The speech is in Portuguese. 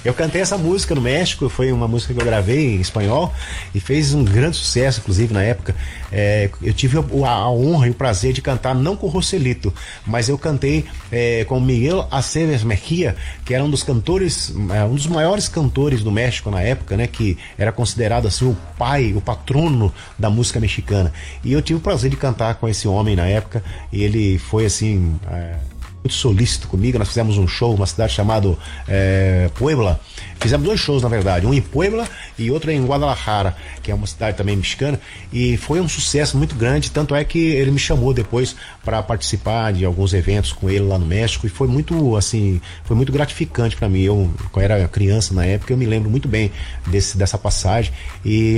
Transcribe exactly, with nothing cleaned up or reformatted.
Eu cantei essa música no México, foi uma música que eu gravei em espanhol e fez um grande sucesso, inclusive na época. É, eu tive a, a honra e o prazer de cantar não com o Joselito, mas eu cantei é, com Miguel Aceves Mejia, que era um dos cantores, um dos maiores cantores do México na época, né, que era considerado assim o pai, o patrono da música mexicana. E eu tive o prazer de cantar com esse homem na época, e ele foi assim é, muito solícito comigo. Nós fizemos um show numa cidade chamada é, Puebla. Fizemos dois shows, na verdade, um em Puebla e outro em Guadalajara, que é uma cidade também mexicana, e foi um sucesso muito grande, tanto é que ele me chamou depois para participar de alguns eventos com ele lá no México, e foi muito, assim, foi muito gratificante para mim. Eu, quando era criança na época, eu me lembro muito bem desse, dessa passagem, e